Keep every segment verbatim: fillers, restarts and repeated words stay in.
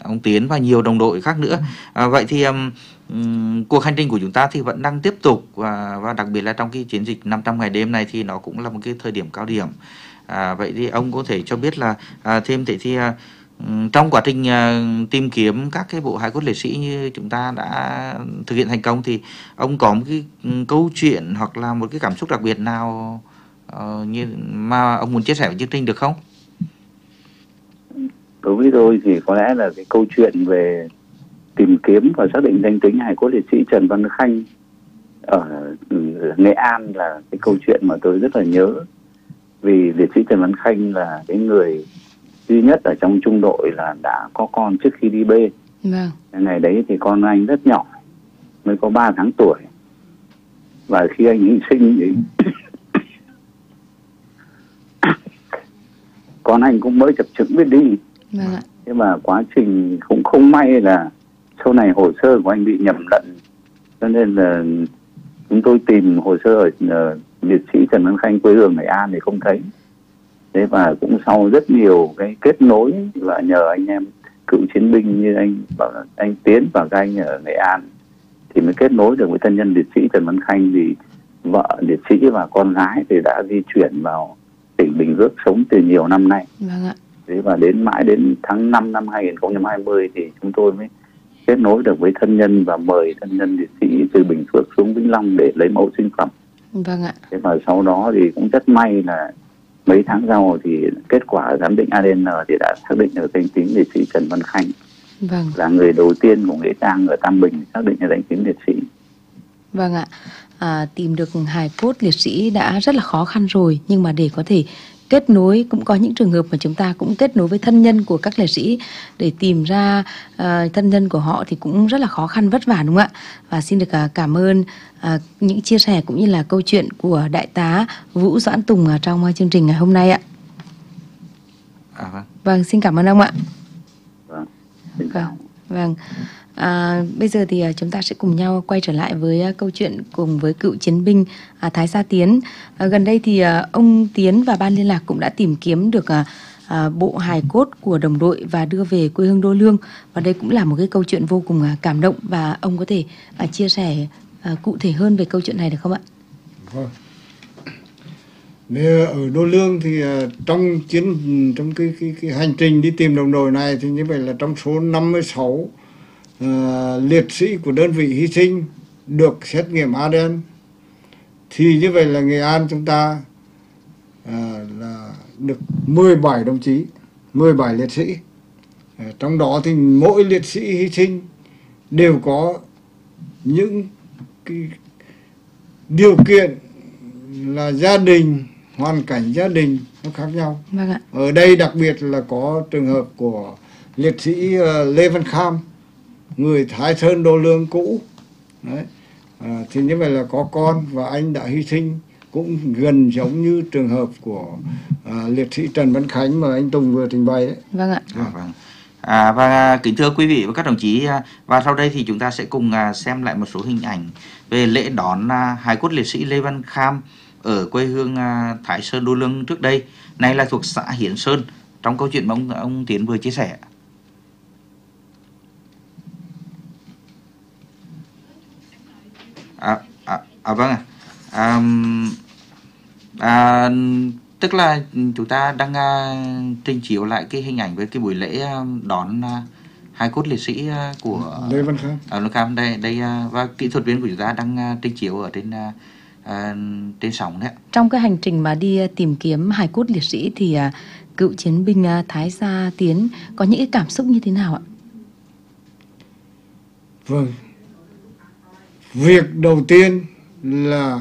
ông Tiến và nhiều đồng đội khác nữa. À, vậy thì um, um, cuộc hành trình của chúng ta thì vẫn đang tiếp tục, và, và đặc biệt là trong cái chiến dịch năm trăm ngày đêm này thì nó cũng là một cái thời điểm cao điểm. À, vậy thì ông có thể cho biết là à, thêm thế thì à, trong quá trình à, tìm kiếm các cái bộ hài cốt liệt sĩ như chúng ta đã thực hiện thành công thì ông có một cái um, câu chuyện hoặc là một cái cảm xúc đặc biệt nào uh, như mà ông muốn chia sẻ với chương trình được không? Đối với tôi thì có lẽ là cái câu chuyện về tìm kiếm và xác định danh tính hài cốt liệt sĩ Trần Văn Khanh ở Nghệ An là cái câu chuyện mà tôi rất là nhớ. Vì liệt sĩ Trần Văn Khanh là cái người duy nhất ở trong trung đội là đã có con trước khi đi bê. Vâng. Ngày đấy thì con anh rất nhỏ, mới có ba tháng tuổi. Và khi anh hy sinh thì con anh cũng mới chập chững biết đi. Vâng ạ. Nhưng mà quá trình cũng không may là sau này hồ sơ của anh bị nhầm lẫn, cho nên là chúng tôi tìm hồ sơ ở uh, liệt sĩ Trần Văn Khanh quê hương Nghệ An thì không thấy. Thế và cũng sau rất nhiều cái kết nối và nhờ anh em cựu chiến binh như anh anh Tiến và các anh ở Nghệ An thì mới kết nối được với thân nhân liệt sĩ Trần Văn Khanh. Vì vợ liệt sĩ và con gái thì đã di chuyển vào tỉnh Bình Phước sống từ nhiều năm nay. Vâng ạ. Thế và đến mãi đến tháng năm năm hai nghìn không trăm hai mươi thì chúng tôi mới kết nối được với thân nhân và mời thân nhân liệt sĩ từ Bình Phước xuống Vĩnh Long để lấy mẫu sinh phẩm. Vâng ạ. Thế và sau đó thì cũng rất may là mấy tháng sau thì kết quả giám định a đê en thì đã xác định được danh tính liệt sĩ Trần Văn Khanh. Vâng. Là người đầu tiên của Nghĩa Trang ở Tam Bình xác định được danh tính liệt sĩ. Vâng ạ. À, tìm được hài cốt liệt sĩ đã rất là khó khăn rồi, nhưng mà để có thể kết nối, cũng có những trường hợp mà chúng ta cũng kết nối với thân nhân của các liệt sĩ để tìm ra uh, thân nhân của họ thì cũng rất là khó khăn vất vả, đúng không ạ? Và xin được uh, cảm ơn uh, những chia sẻ cũng như là câu chuyện của Đại tá Vũ Doãn Tùng uh, trong uh, chương trình ngày hôm nay ạ. À, vâng. Vâng, xin cảm ơn ông ạ. Vâng. Vâng. Vâng. À, bây giờ thì chúng ta sẽ cùng nhau quay trở lại với uh, câu chuyện cùng với cựu chiến binh uh, Thái Sa Tiến. Uh, gần đây thì uh, ông Tiến và ban liên lạc cũng đã tìm kiếm được uh, uh, bộ hài cốt của đồng đội và đưa về quê hương Đô Lương. Và đây cũng là một cái câu chuyện vô cùng uh, cảm động, và ông có thể uh, chia sẻ uh, cụ thể hơn về câu chuyện này được không ạ? Vâng. Nếu ở Đô Lương thì uh, trong chiến trong cái, cái, cái hành trình đi tìm đồng đội này thì như vậy là trong số năm mươi sáu Uh, liệt sĩ của đơn vị hy sinh được xét nghiệm a đê en thì như vậy là Nghệ An chúng ta uh, là được mười bảy đồng chí, mười bảy liệt sĩ. Uh, trong đó thì mỗi liệt sĩ hy sinh đều có những cái điều kiện là gia đình, hoàn cảnh gia đình nó khác nhau. Vâng ạ. Ở đây đặc biệt là có trường hợp của liệt sĩ uh, Lê Văn Kham, người Thái Sơn Đô Lương cũ. Đấy. À, thì như vậy là có con và anh đã hy sinh cũng gần giống như trường hợp của à, liệt sĩ Trần Văn Khánh mà anh Tùng vừa trình bày đấy. Vâng ạ. À, vâng. À, và kính thưa quý vị và các đồng chí, và sau đây thì chúng ta sẽ cùng xem lại một số hình ảnh về lễ đón hài cốt liệt sĩ Lê Văn Kham ở quê hương Thái Sơn Đô Lương trước đây, nay là thuộc xã Hiển Sơn, trong câu chuyện mà ông, ông Tiến vừa chia sẻ. À, à, à vâng ạ. À, à, tức là chúng ta đang uh, trình chiếu lại cái hình ảnh với cái buổi lễ uh, đón uh, hài cốt liệt sĩ uh, của Lê Văn Kham. À, Lê Kham đây đây uh, và kỹ thuật viên của chúng ta đang uh, trình chiếu ở trên uh, uh, trên sóng đấy. Trong cái hành trình mà đi uh, tìm kiếm hài cốt liệt sĩ thì uh, cựu chiến binh uh, Thái Sa Tiến có những cái cảm xúc như thế nào ạ? Vâng. Việc đầu tiên là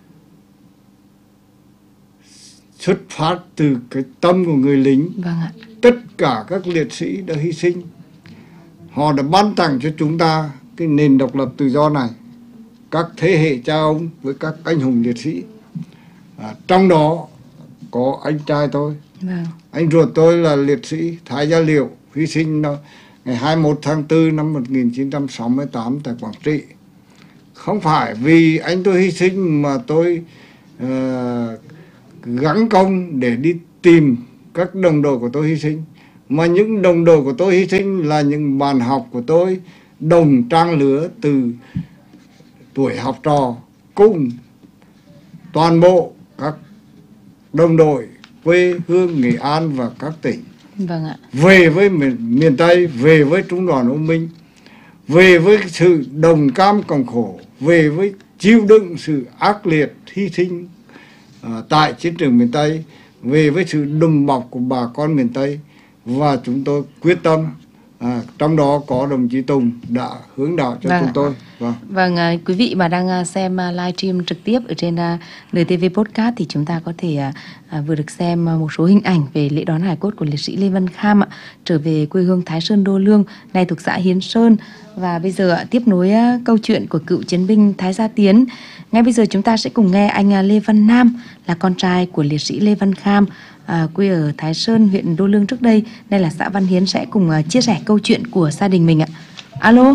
xuất phát từ cái tâm của người lính. Vâng ạ. Tất cả các liệt sĩ đã hy sinh, họ đã ban tặng cho chúng ta cái nền độc lập tự do này, các thế hệ cha ông với các anh hùng liệt sĩ. À, trong đó có anh trai tôi. Vâng. Anh ruột tôi là liệt sĩ Thái Gia Liệu, hy sinh ngày hai mươi mốt tháng tư năm một nghìn chín trăm sáu mươi tám tại Quảng Trị. Không phải vì anh tôi hy sinh mà tôi uh, gắng công để đi tìm các đồng đội của tôi hy sinh, mà những đồng đội của tôi hy sinh là những bạn học của tôi đồng trang lứa từ tuổi học trò, cùng toàn bộ các đồng đội quê hương Nghệ An và các tỉnh. Vâng ạ. Về với miền, miền Tây, về với Trung đoàn U Minh, về với sự đồng cam cộng khổ, về với chịu đựng sự ác liệt hy sinh uh, tại chiến trường miền Tây, về với sự đùm bọc của bà con miền Tây. Và chúng tôi quyết tâm, à, trong đó có đồng chí Tùng đã hướng đạo cho Vâng. chúng tôi. Vâng, Vâng, à, quý vị mà đang à, xem à, live stream trực tiếp ở trên à, en tê vê Podcast thì chúng ta có thể à, à, vừa được xem à, một số hình ảnh về lễ đón hài cốt của liệt sĩ Lê Văn Kham ạ, trở về quê hương Thái Sơn Đô Lương, nay thuộc xã Hiến Sơn. Và bây giờ à, tiếp nối à, câu chuyện của cựu chiến binh Thái Gia Tiến. Ngay bây giờ chúng ta sẽ cùng nghe anh à, Lê Văn Nam, là con trai của liệt sĩ Lê Văn Kham, à, quê ở Thái Sơn, huyện Đô Lương trước đây, nay là xã Văn Hiến, sẽ cùng à, chia sẻ câu chuyện của gia đình mình ạ. Alo.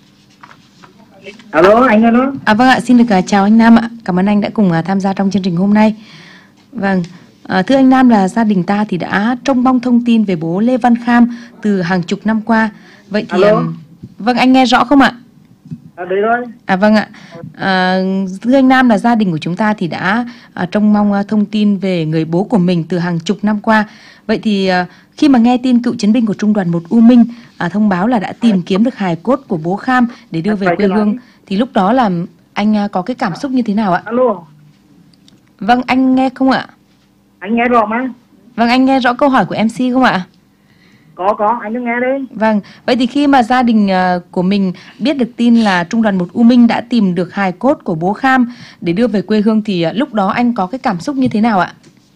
Alo, anh alo. À vâng ạ, xin được uh, chào anh Nam ạ. Cảm ơn anh đã cùng uh, tham gia trong chương trình hôm nay. Vâng, uh, thưa anh Nam, là gia đình ta thì đã trông mong thông tin về bố Lê Văn Kham từ hàng chục năm qua. Vậy thì Alo. um, vâng, anh nghe rõ không ạ? À, đấy rồi. À vâng ạ. À, thưa anh Nam, là gia đình của chúng ta thì đã uh, trông mong uh, thông tin về người bố của mình từ hàng chục năm qua. Vậy thì uh, khi mà nghe tin cựu chiến binh của Trung đoàn một U Minh uh, thông báo là đã tìm kiếm được hài cốt của bố Kham để đưa về quê hương, thì lúc đó là anh uh, có cái cảm xúc như thế nào ạ? Alo, Vâng, anh nghe không ạ? anh nghe rõ mà. Vâng, anh nghe rõ câu hỏi của em xê không ạ? Có, có, anh cứ nghe đi. Vâng, vậy thì khi mà gia đình uh, của mình biết được tin là Trung đoàn một U Minh đã tìm được hài cốt của bố Kham để đưa về quê hương thì uh, lúc đó anh có cái cảm xúc như thế nào ạ?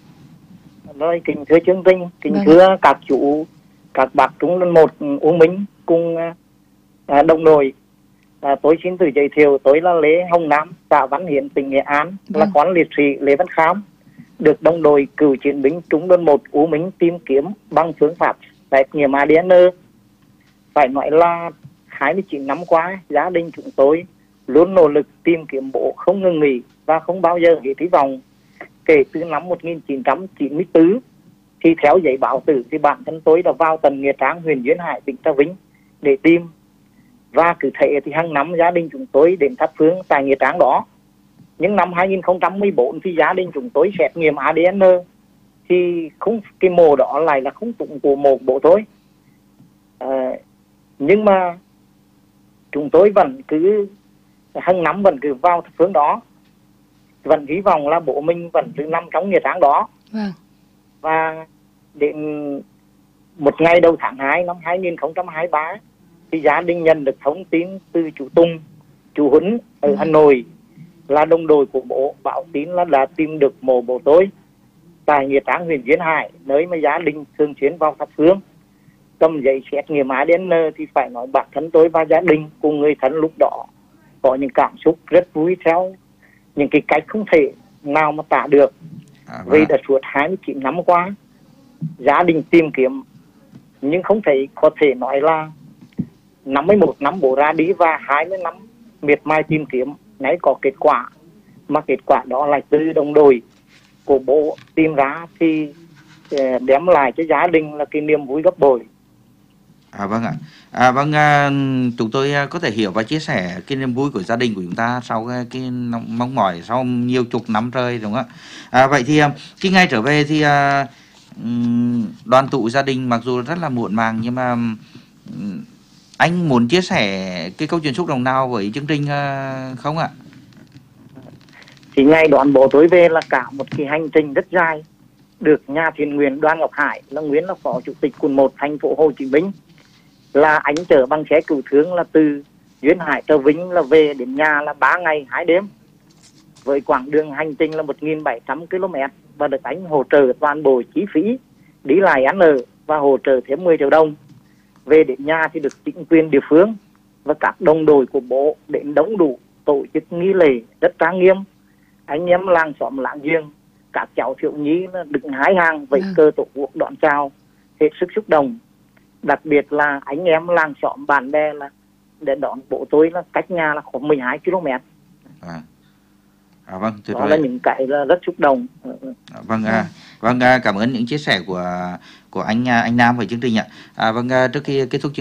Rồi, kính thưa chương trình, kính Vâng. thưa các chủ, các bác Trung đoàn một U Minh cùng à, đồng đội. À, tôi xin tự giới thiệu, tôi là Lê Hồng Nam, xã Văn Hiến, tỉnh Nghệ An, Vâng. là con liệt sĩ Lê Văn Kham, được đồng đội cựu chiến binh Trung đoàn một U Minh tìm kiếm bằng phương pháp xét nghiệm a đê en. Phải nói là hai mươi chín năm qua, gia đình chúng tôi luôn nỗ lực tìm kiếm bố không ngừng nghỉ và không bao giờ hết hy vọng. Kể từ năm một nghìn chín trăm chín mươi tư, thì theo giấy báo tử thì bản thân tôi đã vào tận Nghĩa Trang, huyện Duyên Hải, tỉnh Trà Vinh để tìm. Và cứ thế thì hàng năm gia đình chúng tôi đến thắp hương tại Nghĩa Trang đó. Nhưng năm hai nghìn không trăm mười bốn thì gia đình chúng tôi xét nghiệm a đê en thì không, cái mồ đó lại là không tụng của một bộ thôi. À, nhưng mà chúng tôi vẫn cứ hàng năm vẫn cứ vào thắp hương đó, vẫn hy vọng là bố mình vẫn cứ nằm trong Nghĩa Trang đó. Vâng. Và đến một ngày đầu tháng hai năm hai nghìn không trăm hai mươi ba thì gia đình nhận được thông tin từ chú Tùng, chú Huấn ở Hà Nội, là đồng đội của bố, báo tin là đã tìm được mộ bố tôi tại Nghĩa Trang, huyện Duyên Hải, nơi mà gia đình thường xuyên vào thắp hương. Cầm giấy xét nghiệm a đê en thì phải nói bản thân tôi và gia đình cùng người thân lúc đó có những cảm xúc rất vui theo những cái cách không thể nào mà tả được. À, vâng. Vì đã suốt hai mươi chín năm qua gia đình tìm kiếm, nhưng không thể có thể nói là năm mươi mốt năm bố ra đi và hai mươi năm miệt mài tìm kiếm nay có kết quả, mà kết quả đó là từ đồng đội của bố tìm ra thì đem lại cho gia đình là cái niềm vui gấp bội. À vâng ạ. À vâng, à, chúng tôi à, có thể hiểu và chia sẻ cái niềm vui của gia đình của chúng ta sau cái, cái mong mỏi sau nhiều chục năm trời, đúng không ạ? À, vậy thì à, khi ngày trở về thì à, ừm, đoàn tụ gia đình mặc dù rất là muộn màng, nhưng mà ừm, anh muốn chia sẻ cái câu chuyện xúc động nào với chương trình à, không ạ? Thì ngày đoàn bố tôi về là cả một cái hành trình rất dài, được nhà thiện nguyện Đoàn Ngọc Hải, là nguyên là phó chủ tịch quận một thành phố Hồ Chí Minh, là anh chở bằng xe cứu thương là từ Duyên Hải Trà Vinh là về đến nhà là ba ngày hai đêm, với quãng đường hành trình là một nghìn bảy trăm ki lô mét, và được anh hỗ trợ toàn bộ chi phí đi lại ăn ở và hỗ trợ thêm mười triệu đồng. Về đến nhà thì được chính quyền địa phương và các đồng đội của bố đến đông đủ, tổ chức nghi lễ rất trang nghiêm. Anh em làng xóm láng giềng, các cháu thiếu nhi là đứng hai hàng vẫy cờ tổ quốc đón chào, hết sức xúc động. Đặc biệt là anh em làng xóm bạn bè là để đón bố tôi là cách nhà là khoảng mười hai ki lô mét. À. À, vâng, tuyệt Đó vời. là những cái là rất xúc động. À, vâng, à, vâng, à, cảm ơn những chia sẻ của của anh à, anh Nam với chương trình ạ. À, vâng, à, trước khi kết thúc chương